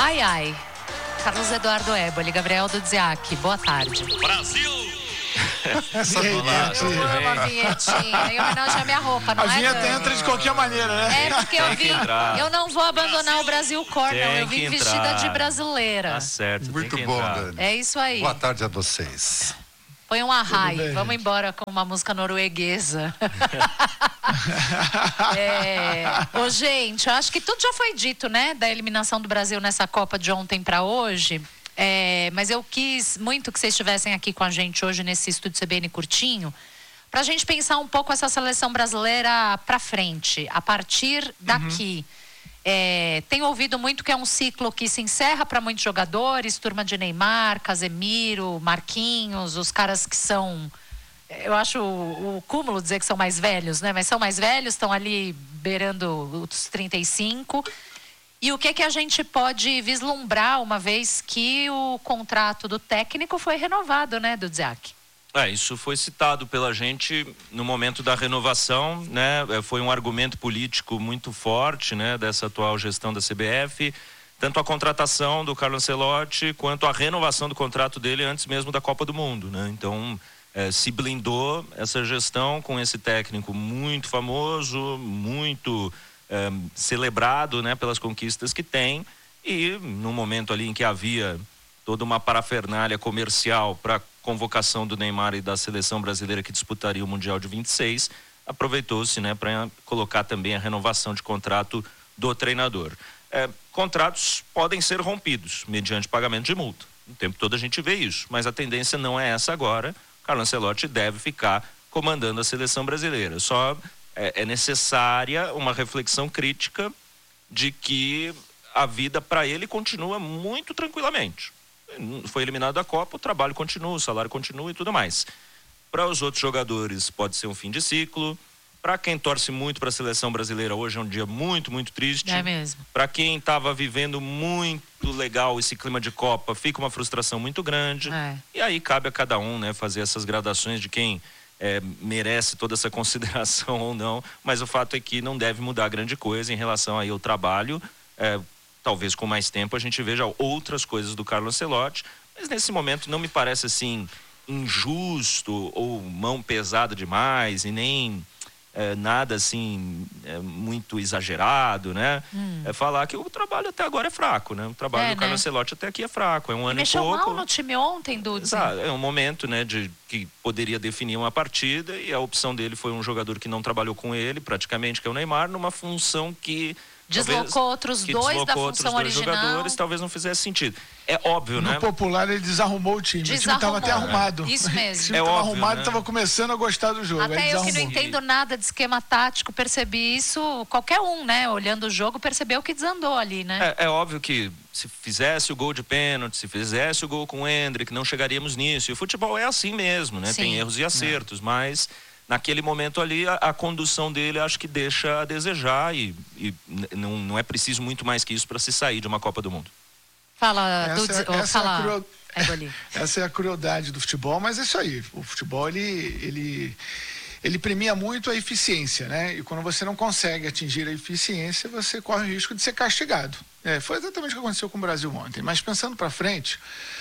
Ai, ai. Carlos Eduardo Éboli, Gabriel Dudziak, boa tarde. Brasil! Olá, eu amo a vinhetinha, em homenagem à minha roupa, não é? A vinheta entra de qualquer maneira, né? É porque eu não vou abandonar o Brasil Cor, não. Eu vim vestida de brasileira. Tá certo, muito bom, Dani. É isso aí. Boa tarde a vocês. Põe um arrai, vamos embora com uma música norueguesa. Ô, gente, eu acho que tudo já foi dito, né? Da eliminação do Brasil nessa Copa de ontem para hoje. Mas eu quis muito que vocês estivessem aqui com a gente hoje nesse estúdio CBN curtinho, para a gente pensar um pouco essa seleção brasileira para frente, a partir daqui. Tenho ouvido muito que é um ciclo que se encerra para muitos jogadores, turma de Neymar, Casemiro, Marquinhos, os caras que são, eu acho o cúmulo dizer que são mais velhos, né? Mas são mais velhos, estão ali beirando os 35. E o que a gente pode vislumbrar uma vez que o contrato do técnico foi renovado, né, Dudziak? Isso foi citado pela gente no momento da renovação, né? Foi um argumento político muito forte, né, dessa atual gestão da CBF, tanto a contratação do Carlo Ancelotti quanto a renovação do contrato dele antes mesmo da Copa do Mundo, né? Então, se blindou essa gestão com esse técnico muito famoso, muito celebrado, né, pelas conquistas que tem, e no momento ali em que havia toda uma parafernália comercial para convocação do Neymar e da seleção brasileira que disputaria o Mundial de 26, aproveitou-se, né, para colocar também a renovação de contrato do treinador. Contratos podem ser rompidos mediante pagamento de multa. O tempo todo a gente vê isso, mas a tendência não é essa agora. Carlo Ancelotti deve ficar comandando a seleção brasileira. Só é necessária uma reflexão crítica de que a vida para ele continua muito tranquilamente. Foi eliminado da Copa, o trabalho continua, o salário continua e tudo mais. Para os outros jogadores pode ser um fim de ciclo. Para quem torce muito para a seleção brasileira, hoje é um dia muito, muito triste. É mesmo. Para quem estava vivendo muito legal esse clima de Copa, fica uma frustração muito grande. E aí cabe a cada um, né, fazer essas gradações de quem merece toda essa consideração ou não. Mas o fato é que não deve mudar grande coisa em relação aí ao trabalho. Talvez com mais tempo a gente veja outras coisas do Carlo Ancelotti, mas nesse momento não me parece assim injusto ou mão pesada demais e nem nada assim muito exagerado, né? Falar que o trabalho até agora é fraco, né? O trabalho do Carlo Ancelotti até aqui é fraco, é um ano e pouco. Mexeu mal no time ontem, Dudu. É um momento, né, de que poderia definir uma partida e a opção dele foi um jogador que não trabalhou com ele praticamente, que é o Neymar, numa função que deslocou outros dois da função original. Jogadores, talvez não fizesse sentido. É óbvio, né? No popular ele desarrumou o time. O time estava até arrumado. Isso mesmo. O time estava arrumado e estava começando a gostar do jogo. Até eu que não entendo nada de esquema tático, percebi isso. Qualquer um, né? Olhando o jogo, percebeu que desandou ali, né? É óbvio que se fizesse o gol de pênalti, se fizesse o gol com o Endrick, não chegaríamos nisso. E o futebol é assim mesmo, né? Sim. Tem erros e acertos, mas naquele momento ali, a condução dele acho que deixa a desejar e não é preciso muito mais que isso para se sair de uma Copa do Mundo. Fala, essa é a crueldade do futebol, mas é isso aí. O futebol, ele premia muito a eficiência, né? E quando você não consegue atingir a eficiência, você corre o risco de ser castigado. Foi exatamente o que aconteceu com o Brasil ontem. Mas pensando para frente,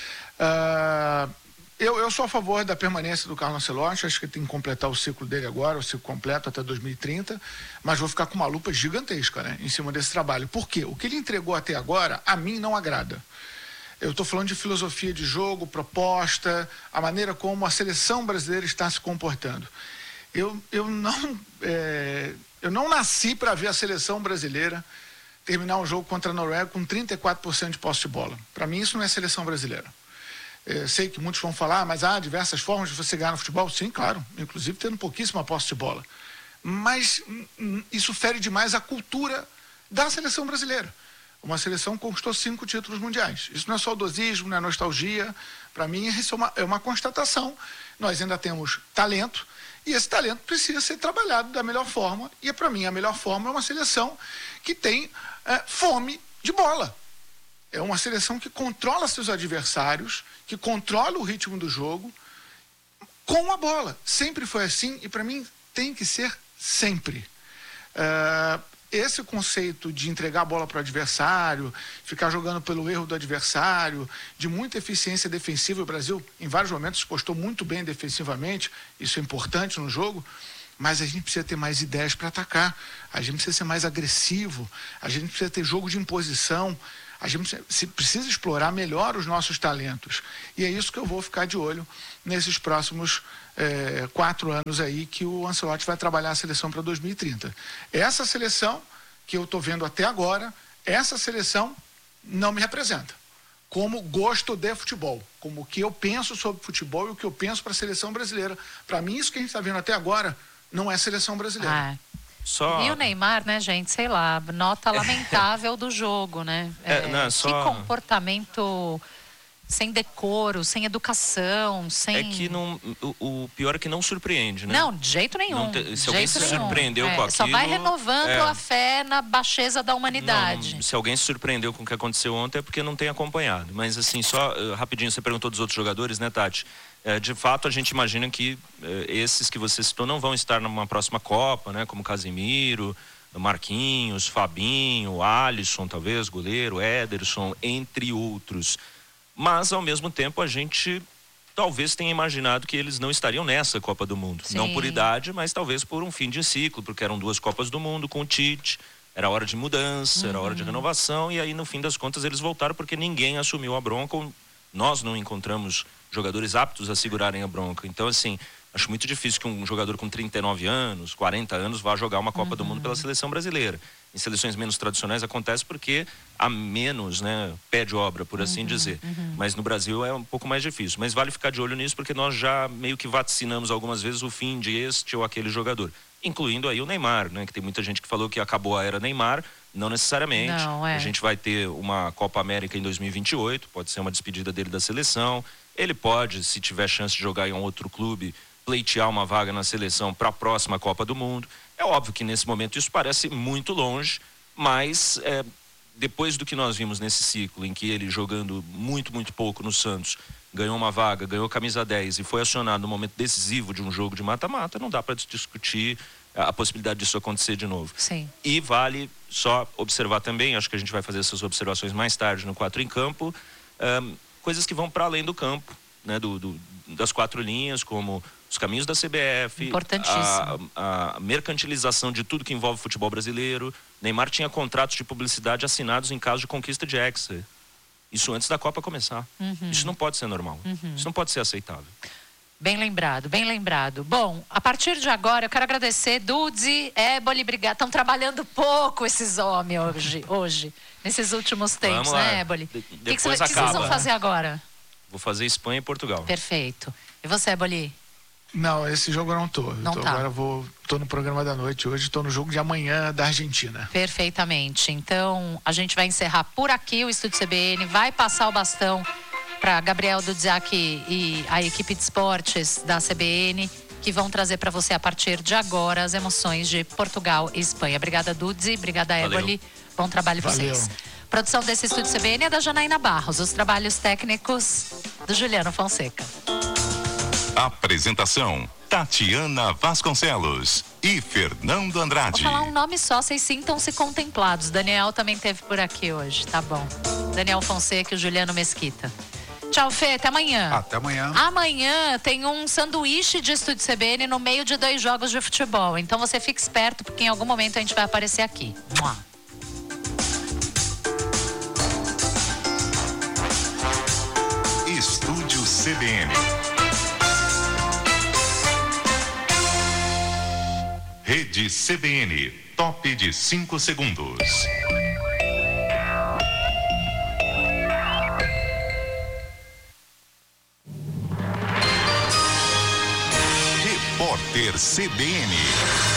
eu sou a favor da permanência do Carlo Ancelotti. Acho que tem que completar o ciclo dele agora, o ciclo completo até 2030, mas vou ficar com uma lupa gigantesca, né, em cima desse trabalho. Por quê? O que ele entregou até agora, a mim não agrada. Eu estou falando de filosofia de jogo, proposta, a maneira como a seleção brasileira está se comportando. Eu não nasci para ver a seleção brasileira terminar um jogo contra a Noruega com 34% de posse de bola. Para mim isso não é seleção brasileira. Sei que muitos vão falar, mas há diversas formas de você ganhar no futebol. Sim, claro, inclusive tendo pouquíssima posse de bola. Mas isso fere demais a cultura da seleção brasileira. Uma seleção que conquistou 5 títulos mundiais. Isso não é saudosismo, não é nostalgia. Para mim, isso é uma constatação. Nós ainda temos talento e esse talento precisa ser trabalhado da melhor forma. E, para mim, a melhor forma é uma seleção que tem fome de bola. É uma seleção que controla seus adversários, que controla o ritmo do jogo com a bola. Sempre foi assim e, para mim, tem que ser sempre. esse conceito de entregar a bola para o adversário, ficar jogando pelo erro do adversário, de muita eficiência defensiva, o Brasil em vários momentos se postou muito bem defensivamente, isso é importante no jogo, mas a gente precisa ter mais ideias para atacar, a gente precisa ser mais agressivo, a gente precisa ter jogo de imposição, a gente precisa explorar melhor os nossos talentos. E é isso que eu vou ficar de olho nesses próximos 4 anos aí que o Ancelotti vai trabalhar a seleção para 2030. Essa seleção que eu estou vendo até agora, essa seleção não me representa. Como gosto de futebol, como o que eu penso sobre futebol e o que eu penso para a seleção brasileira. Para mim, isso que a gente está vendo até agora não é seleção brasileira. E o Neymar, né, gente? Sei lá, nota lamentável do jogo, né? Que comportamento sem decoro, sem educação, sem... É que o pior é que não surpreende, né? Não, de jeito nenhum. Se alguém se surpreendeu com aquilo... Só vai renovando a fé na baixeza da humanidade. Se alguém se surpreendeu com o que aconteceu ontem é porque não tem acompanhado. Mas assim, só rapidinho, você perguntou dos outros jogadores, né, Tati? De fato, a gente imagina que esses que você citou não vão estar numa próxima Copa, né? Como Casemiro, Marquinhos, Fabinho, Alisson, talvez, goleiro, Ederson, entre outros. Mas, ao mesmo tempo, a gente talvez tenha imaginado que eles não estariam nessa Copa do Mundo. Sim. Não por idade, mas talvez por um fim de ciclo, porque eram 2 Copas do Mundo com o Tite, era hora de mudança, era hora de renovação, e aí, no fim das contas, eles voltaram porque ninguém assumiu a bronca. Nós não encontramos jogadores aptos a segurarem a bronca. Então, assim, acho muito difícil que um jogador com 39 anos, 40 anos, vá jogar uma Copa do Mundo pela seleção brasileira. Em seleções menos tradicionais acontece porque há menos, né, pé de obra, por assim dizer. Mas no Brasil é um pouco mais difícil. Mas vale ficar de olho nisso porque nós já meio que vaticinamos algumas vezes o fim de este ou aquele jogador. Incluindo aí o Neymar, né, que tem muita gente que falou que acabou a era Neymar. Não necessariamente. A gente vai ter uma Copa América em 2028, pode ser uma despedida dele da seleção. Ele pode, se tiver chance de jogar em um outro clube, pleitear uma vaga na seleção para a próxima Copa do Mundo. É óbvio que nesse momento isso parece muito longe, mas depois do que nós vimos nesse ciclo, em que ele jogando muito, muito pouco no Santos, ganhou uma vaga, ganhou camisa 10 e foi acionado no momento decisivo de um jogo de mata-mata, não dá para discutir a possibilidade disso acontecer de novo. Sim. E vale só observar também, acho que a gente vai fazer essas observações mais tarde no 4 em Campo, coisas que vão para além do campo, né, das 4 linhas, como os caminhos da CBF, a mercantilização de tudo que envolve o futebol brasileiro. Neymar tinha contratos de publicidade assinados em caso de conquista de Hexa. Isso antes da Copa começar. Isso não pode ser normal. Isso não pode ser aceitável. Bem lembrado, bem lembrado. Bom, a partir de agora eu quero agradecer Dudzi, Éboli, obrigado. Estão trabalhando pouco esses homens hoje nesses últimos tempos, né, Éboli? O que vocês vão fazer agora? Vou fazer Espanha e Portugal. Perfeito. E você, Éboli? Não, esse jogo eu não tô. Agora tô no programa da noite hoje, tô no jogo de amanhã da Argentina. Perfeitamente. Então, a gente vai encerrar por aqui o Estúdio CBN, vai passar o bastão para Gabriel Dudziak e a equipe de esportes da CBN, que vão trazer para você a partir de agora as emoções de Portugal e Espanha. Obrigada, Dudzi. Obrigada, Éboli. Bom trabalho vocês. Produção desse Estúdio CBN é da Janaína Barros. Os trabalhos técnicos do Juliano Fonseca. Apresentação: Tatiana Vasconcelos e Fernando Andrade. Vou falar um nome só, vocês sintam-se contemplados. Daniel também esteve por aqui hoje, tá bom. Daniel Fonseca e o Juliano Mesquita. Tchau, Fê, até amanhã. Até amanhã. Amanhã tem um sanduíche de Estúdio CBN no meio de 2 jogos de futebol. Então você fica esperto, porque em algum momento a gente vai aparecer aqui. Estúdio CBN. Rede CBN, top de 5 segundos. Repórter CBN.